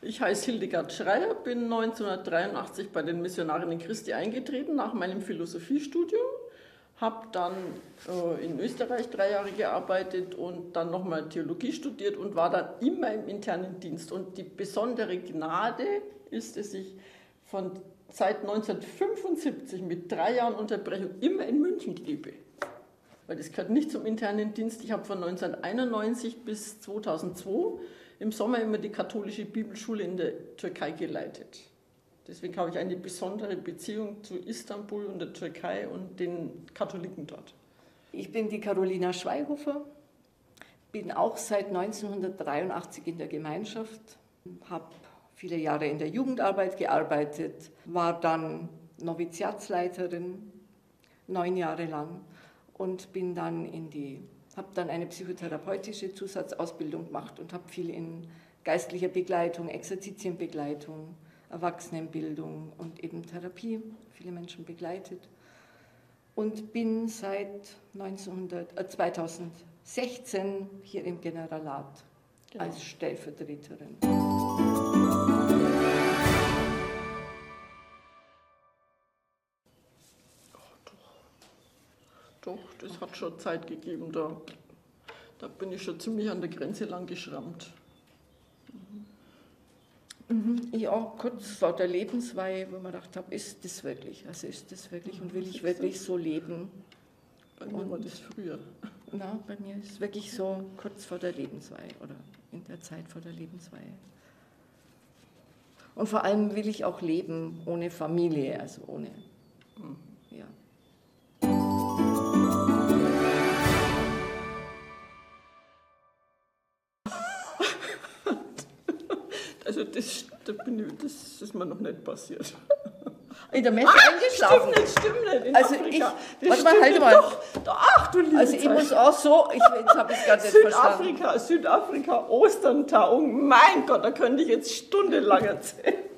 Ich heiße Hildegard Schreier, bin 1983 bei den Missionarinnen Christi eingetreten nach meinem Philosophiestudium, habe dann in Österreich 3 Jahre gearbeitet und dann nochmal Theologie studiert und war dann immer im internen Dienst. Und die besondere Gnade ist, dass ich seit 1975 mit 3 Jahren Unterbrechung immer in München lebe. Weil das gehört nicht zum internen Dienst. Ich habe von 1991 bis 2002 im Sommer immer die katholische Bibelschule in der Türkei geleitet. Deswegen habe ich eine besondere Beziehung zu Istanbul und der Türkei und den Katholiken dort. Ich bin die Carolina Schweihofer, bin auch seit 1983 in der Gemeinschaft, habe viele Jahre in der Jugendarbeit gearbeitet, war dann Noviziatsleiterin 9 Jahre lang und bin dann habe dann eine psychotherapeutische Zusatzausbildung gemacht und habe viel in geistlicher Begleitung, Exerzitienbegleitung, Erwachsenenbildung und eben Therapie, viele Menschen begleitet. Und bin seit 2016 hier im Generalat als Stellvertreterin. Doch, das hat schon Zeit gegeben, da bin ich schon ziemlich an der Grenze lang geschrammt. Ja, kurz vor der Lebensweihe, wo man gedacht habe, ist das wirklich? Also ist das wirklich und will ich wirklich so leben? Bei mir war das früher. Na, bei mir ist es wirklich so kurz vor der Lebensweihe oder in der Zeit vor der Lebensweihe. Und vor allem will ich auch leben ohne Familie, also ohne, ja. Also das ist mir noch nicht passiert. In der Messe eingeschlafen. Stimmt nicht. In also Afrika. Warte mal, halt mal. Ach du liebe Also ich Zeit. muss auch so, jetzt habe ich es gerade nicht verstanden. Südafrika, Osterntagung, mein Gott, da könnte ich jetzt stundenlang erzählen.